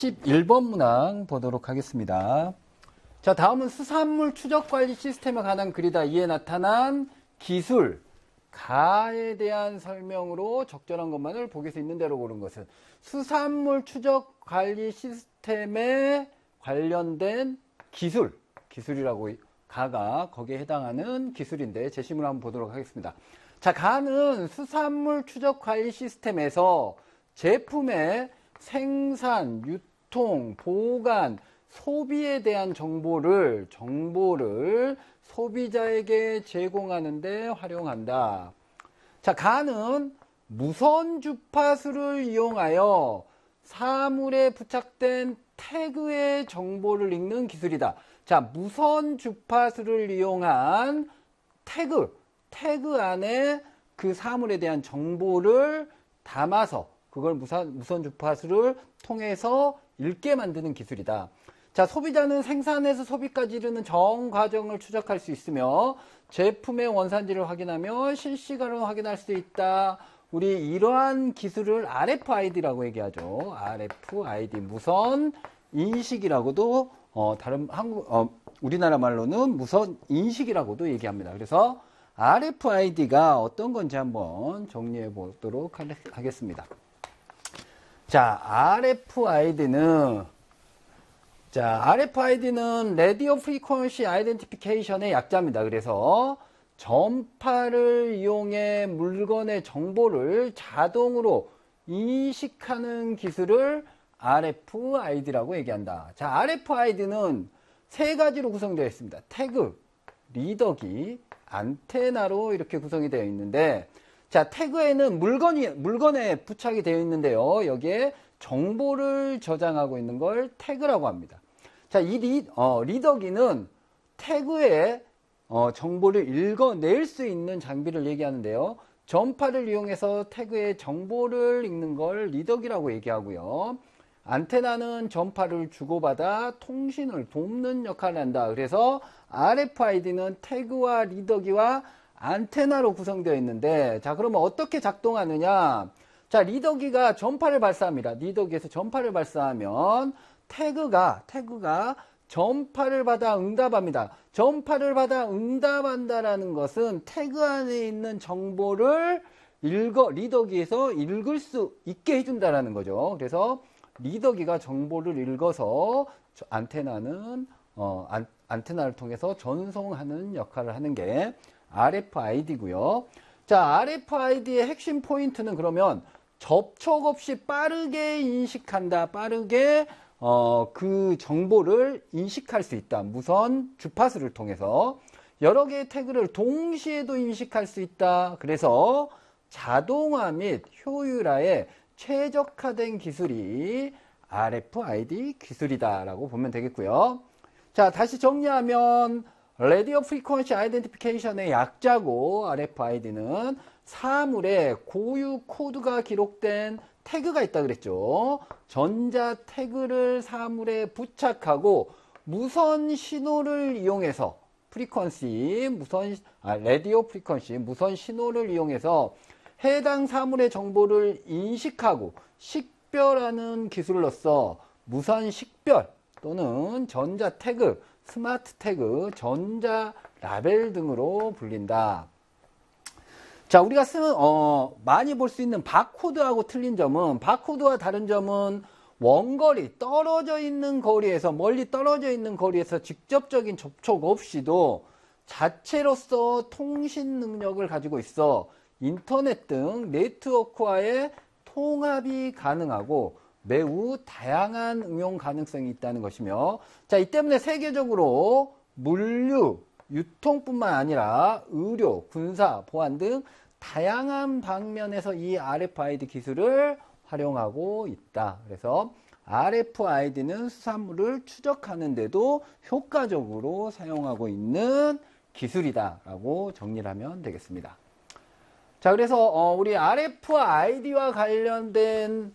11번 문항 보도록 하겠습니다. 자, 다음은 수산물 추적 관리 시스템에 관한 글이다. 이에 나타난 기술, 가에 대한 설명으로 적절한 것만을 보기에서 있는 대로 고른 것은 수산물 추적 관리 시스템에 관련된 기술이라고 가가 거기에 해당하는 기술인데 제시문을 한번 보도록 하겠습니다. 자, 가는 수산물 추적 관리 시스템에서 제품의 생산, 유통, 보관, 소비에 대한 정보를 소비자에게 제공하는 데 활용한다. 자, 가는 무선 주파수를 이용하여 사물에 부착된 태그의 정보를 읽는 기술이다. 자, 무선 주파수를 이용한 태그 안에 그 사물에 대한 정보를 담아서 그걸 무선 주파수를 통해서 읽게 만드는 기술이다. 자, 소비자는 생산에서 소비까지 이르는 전 과정을 추적할 수 있으며 제품의 원산지를 확인하며 실시간으로 확인할 수 있다. 우리 이러한 기술을 RFID라고 얘기하죠. RFID 무선 인식이라고도 우리나라 말로는 무선 인식이라고도 얘기합니다. 그래서 RFID가 어떤 건지 한번 정리해 보도록 하겠습니다. 자, RFID는 Radio Frequency Identification의 약자입니다. 그래서 전파를 이용해 물건의 정보를 자동으로 인식하는 기술을 RFID라고 얘기한다. 자, RFID는 세 가지로 구성되어 있습니다. 태그, 리더기, 안테나로 이렇게 구성이 되어 있는데, 자, 태그에는 물건에 부착이 되어 있는데요. 여기에 정보를 저장하고 있는 걸 태그라고 합니다. 자, 이 리더기는 태그에 정보를 읽어낼 수 있는 장비를 얘기하는데요. 전파를 이용해서 태그의 정보를 읽는 걸 리더기라고 얘기하고요. 안테나는 전파를 주고받아 통신을 돕는 역할을 한다. 그래서 RFID는 태그와 리더기와 안테나로 구성되어 있는데, 자, 그러면 어떻게 작동하느냐? 자, 리더기가 전파를 발사합니다. 리더기에서 전파를 발사하면 태그가 전파를 받아 응답합니다. 전파를 받아 응답한다라는 것은 태그 안에 있는 정보를 리더기에서 읽을 수 있게 해준다라는 거죠. 그래서 리더기가 정보를 읽어서 안테나를 통해서 전송하는 역할을 하는 게 RFID고요. 자, RFID의 핵심 포인트는 그러면 접촉 없이 빠르게 인식한다. 빠르게 그 정보를 인식할 수 있다. 무선 주파수를 통해서 여러 개의 태그를 동시에도 인식할 수 있다. 그래서 자동화 및 효율화에 최적화된 기술이 RFID 기술이다라고 보면 되겠고요. 자, 다시 정리하면 Radio Frequency Identification의 약자고 RFID는 사물에 고유 코드가 기록된 태그가 있다 그랬죠. 전자 태그를 사물에 부착하고 무선 신호를 이용해서 라디오 프리퀀시 무선 신호를 이용해서 해당 사물의 정보를 인식하고 식별하는 기술로서 무선 식별 또는 전자 태그, 스마트 태그, 전자 라벨 등으로 불린다. 자, 우리가 많이 볼 수 있는 바코드하고 틀린 점은, 바코드와 다른 점은 원거리, 멀리 떨어져 있는 거리에서 직접적인 접촉 없이도 자체로서 통신 능력을 가지고 있어 인터넷 등 네트워크와의 통합이 가능하고 매우 다양한 응용 가능성이 있다는 것이며, 자, 이 때문에 세계적으로 물류, 유통뿐만 아니라 의료, 군사, 보안 등 다양한 방면에서 이 RFID 기술을 활용하고 있다. 그래서 RFID는 수산물을 추적하는 데도 효과적으로 사용하고 있는 기술이다라고 정리를 하면 되겠습니다. 자, 그래서 우리 RFID와 관련된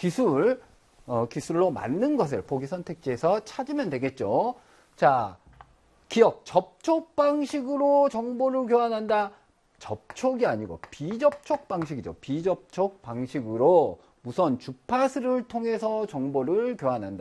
기술로 맞는 것을 보기 선택지에서 찾으면 되겠죠. 자, 기억, 접촉 방식으로 정보를 교환한다. 접촉이 아니고 비접촉 방식이죠. 비접촉 방식으로 무선 주파수를 통해서 정보를 교환한다.